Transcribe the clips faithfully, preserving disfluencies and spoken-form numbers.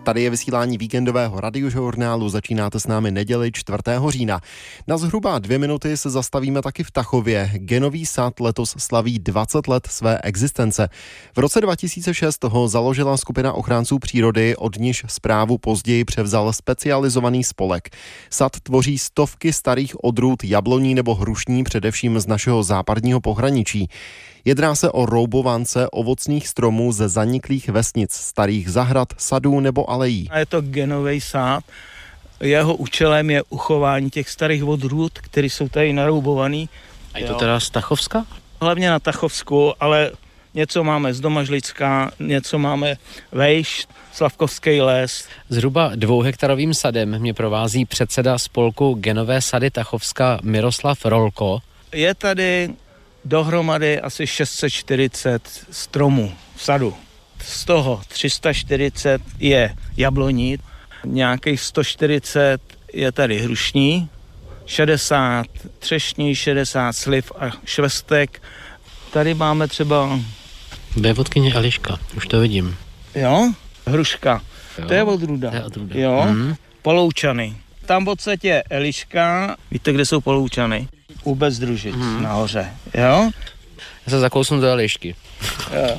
Tady je vysílání víkendového radiožurnálu, začínáte s námi neděli čtvrtého října. Na zhruba dvě minuty se zastavíme taky v Tachově. Genový sad letos slaví dvacet let své existence. V roce dva tisíce šest ho založila skupina ochránců přírody, od níž správu později převzal specializovaný spolek. Sad tvoří stovky starých odrůd jabloní nebo hrušní, především z našeho západního pohraničí. Jedná se o roubovance ovocných stromů ze zaniklých vesnic, starých zahrad, sadů nebo alejí. Je to genový sád. Jeho účelem je uchování těch starých odrůd, které jsou tady naroubovaný. A je to teda z Tachovska? Hlavně na Tachovsku, ale něco máme z Domažlicka, něco máme vejš, Slavkovský les. Zhruba dvouhektarovým sadem mě provází předseda spolku Genové sady Tachovska Miroslav Rolko. Je tady dohromady asi šest set čtyřicet stromů v sadu. Z toho tři sta čtyřicet je jabloní, nějakých sto čtyřicet je tady hrušní, šedesát třešní, šedesát sliv a švestek. Tady máme třeba... Vévodkyně Eliška, už to vidím. Jo, hruška, jo. To je odrůda. To je odrůda. Jo, mm. Poloučany. Tam v podstatě je Eliška, víte, kde jsou Poloučany? U Bezdružic, mm. nahoře, jo? Já se zakousnu do Elišky. Jo.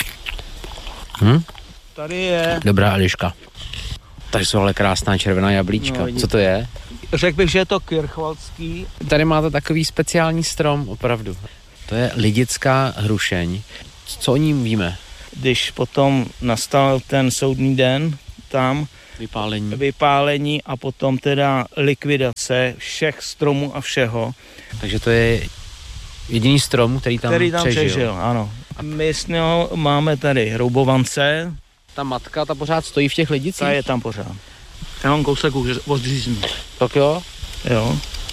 Hm? Tady je... Dobrá Eliška. Tady jsou ale krásná červená jablíčka. No, co to je? Řekl bych, že je to kirchvaldský. Tady máte takový speciální strom, opravdu. To je lidická hrušeň. Co o ním víme? Když potom nastal ten soudní den, tam vypálení. vypálení a potom teda likvidace všech stromů a všeho. Takže to je jediný strom, který tam, který tam přežil. přežil. Ano. My s něho máme tady roubovance. Ta matka, ta pořád stojí v těch lidicích? Ta je tam pořád. Já mám kousek odříznu. Tak jo? Jo.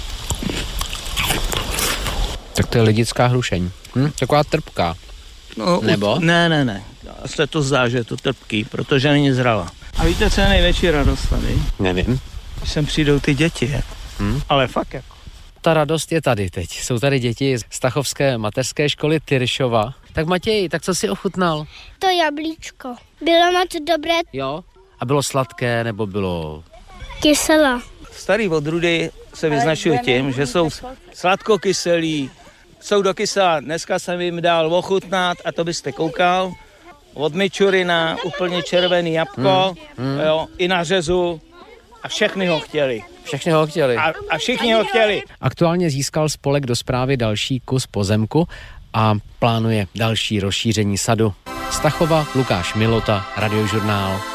Tak to je lidická hrušeň. Hm? Taková trpká. No, Nebo? Ne, ne, ne. Se to zdá, že je to trpký, protože není zralá. A víte, co je největší radost tady? Nevím. Když sem přijdou ty děti, hm? Ale fakt jako. Ta radost je tady teď. Jsou tady děti z Tachovské mateřské školy Tyršova. Tak Matěj, tak co jsi ochutnal? To jablíčko. Bylo moc dobré. Jo? A bylo sladké, nebo bylo... Kyselá. Starý odrůdy se vyznačují tím, že jsou sladkokyselí, jsou do kyselá. Dneska jsem jim dal ochutnat a to byste koukal. Od Mičurina, úplně červený jabko, hmm. Hmm. Jo, i na řezu a všechny ho chtěli. Všechny ho chtěli. A, a všichni ho chtěli. Aktuálně získal spolek do správy další kus pozemku a plánuje další rozšíření sadu. Z Tachova Lukáš Milota, Radiožurnál.